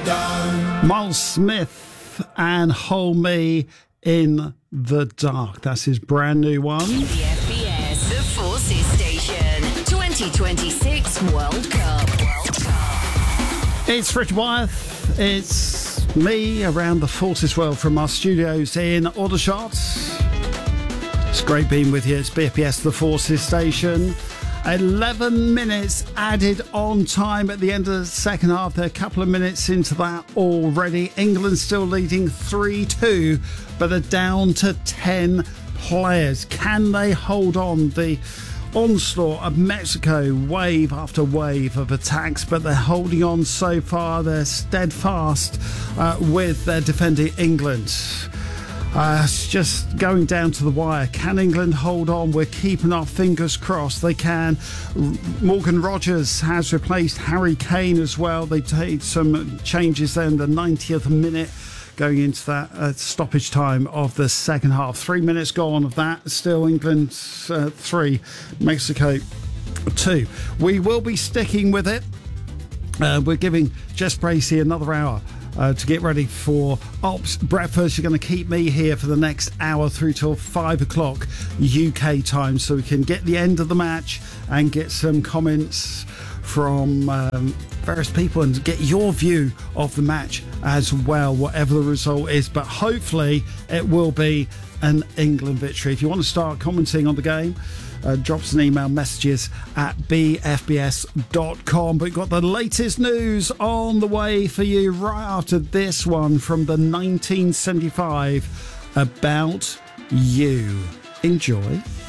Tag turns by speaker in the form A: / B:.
A: Miles Smith and Hold Me in the Dark. That's his brand new one.
B: The FBS, the Forces Station, 2026 World Cup.
A: It's Richard Wyeth. It's me around the Forces world from our studios in Aldershot. It's great being with you. It's BFBS, the Forces Station. 11 minutes added on time at the end of the second half. They're a couple of minutes into that already. England still leading 3-2, but they're down to 10 players. Can they hold on? The onslaught of Mexico, wave after wave of attacks, but they're holding on so far. They're steadfast with their defending England. It's just going down to the wire. Can England hold on? We're keeping our fingers crossed they can. Morgan Rogers has replaced Harry Kane as well. They made some changes there in the 90th minute going into that stoppage time of the second half. 3 minutes gone of that. Still England 3, Mexico 2. We will be sticking with it. We're giving Jess Bracey another hour to get ready for Ops Breakfast. You're going to keep me here for the next hour through till 5 o'clock UK time, so we can get the end of the match and get some comments from various people and get your view of the match as well, whatever the result is. But hopefully it will be an England victory. If you want to start commenting on the game, drop us an email, messages at bfbs.com. But we've got the latest news on the way for you right after this one from the 1975 About You. Enjoy.